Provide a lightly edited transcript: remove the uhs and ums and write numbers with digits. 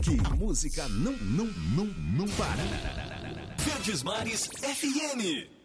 Aqui, a música não para. Verdes Mares FM.